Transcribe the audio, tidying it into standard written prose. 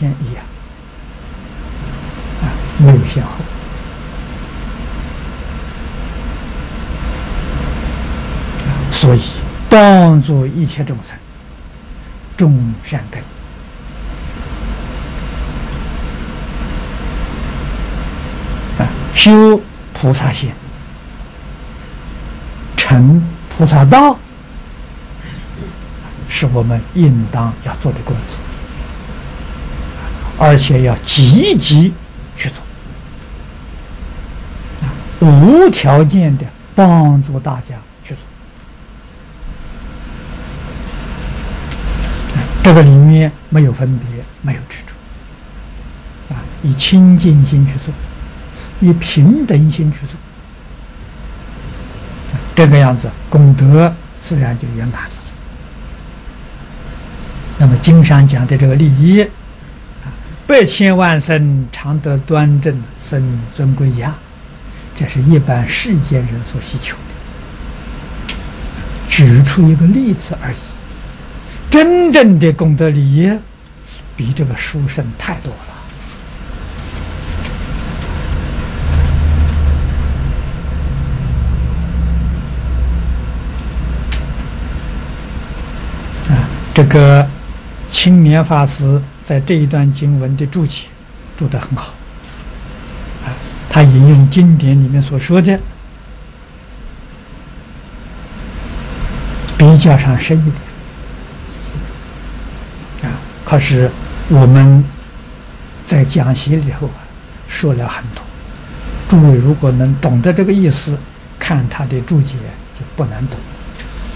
天一样，没有先后。所以帮助一切众生种善根，修菩萨行，成菩萨道，是我们应当要做的工作，而且要积极去做，无条件的帮助大家去做。这个里面没有分别，没有执着，以清净心去做，以平等心去做，这个样子功德自然就圆满了。那么经上讲的这个利益，百千万生常得端正生尊贵家，这是一般世间人所希求的，举出一个例子而已。真正的功德利益比这个殊胜太多了。这个青年法师在这一段经文的注解注得很好，他引用经典里面所说的，比较上深一点。可是我们在讲习里头说了很多，诸位如果能懂得这个意思，看他的注解就不难懂。